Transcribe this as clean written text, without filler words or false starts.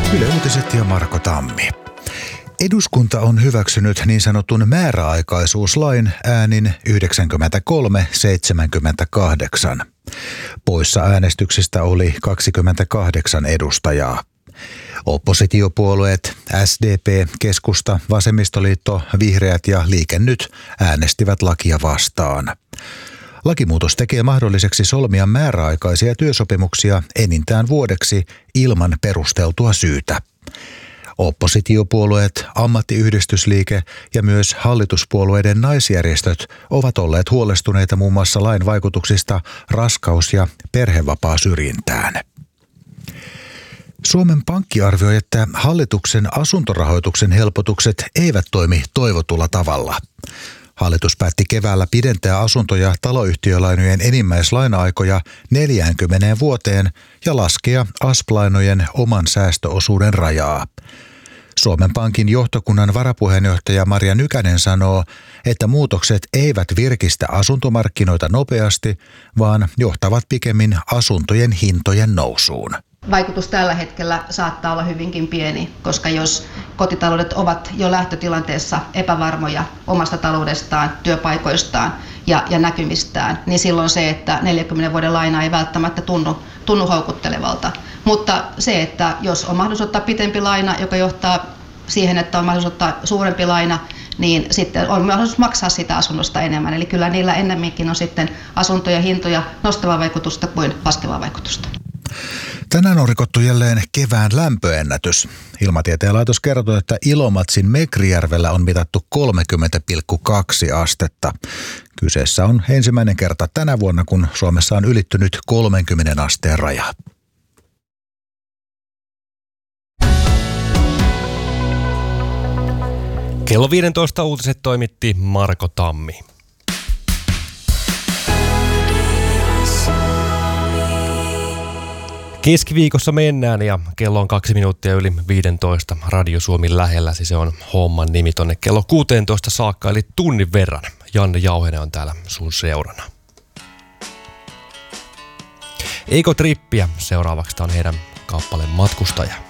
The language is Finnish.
Yle Uutiset ja Marko Tammi. Eduskunta on hyväksynyt niin sanotun määräaikaisuuslain äänin 93-78. Poissa äänestyksistä oli 28 edustajaa. Oppositiopuolueet SDP, Keskusta, Vasemmistoliitto, Vihreät ja Liike Nyt äänestivät lakia vastaan. Lakimuutos tekee mahdolliseksi solmia määräaikaisia työsopimuksia enintään vuodeksi ilman perusteltua syytä. Oppositiopuolueet, ammattiyhdistysliike ja myös hallituspuolueiden naisjärjestöt ovat olleet huolestuneita muun muassa lain vaikutuksista raskaus- ja perhevapaasyrjintään. Suomen Pankki arvioi, että hallituksen asuntorahoituksen helpotukset eivät toimi toivotulla tavalla. Hallitus päätti keväällä pidentää asunto- ja taloyhtiölainojen enimmäislaina-aikoja 40 vuoteen ja laskea ASP-lainojen oman säästöosuuden rajaa. Suomen Pankin johtokunnan varapuheenjohtaja Marja Nykänen sanoo, että muutokset eivät virkistä asuntomarkkinoita nopeasti, vaan johtavat pikemmin asuntojen hintojen nousuun. Vaikutus tällä hetkellä saattaa olla hyvinkin pieni, koska jos kotitaloudet ovat jo lähtötilanteessa epävarmoja omasta taloudestaan, työpaikoistaan ja näkymistään, niin silloin se, että 40 vuoden laina ei välttämättä tunnu houkuttelevalta. Mutta se, että jos on mahdollisuus ottaa pitempi laina, joka johtaa siihen, että on mahdollisuus ottaa suurempi laina, niin sitten on mahdollisuus maksaa sitä asunnosta enemmän. Eli kyllä niillä ennemminkin on sitten asuntojen hintoja nostavaa vaikutusta kuin laskevaa vaikutusta. Tänään on rikottu jälleen kevään lämpöennätys. Ilmatieteen laitos kertoo, että Ilomantsin Mekrijärvellä on mitattu 30,2 astetta. Kyseessä on ensimmäinen kerta tänä vuonna, kun Suomessa on ylittynyt 30 asteen raja. Kello 15 uutiset toimitti Marko Tammi. Keskiviikossa mennään ja kello on 2 minuuttia yli 15. Radio Suomi lähellä, siis se on homman nimi tonne kello 16 saakka, eli tunnin verran. Janne Jauhenen on täällä sun seurana. Eiko Trippiä seuraavaksi, tämä on heidän kappaleen Matkustaja.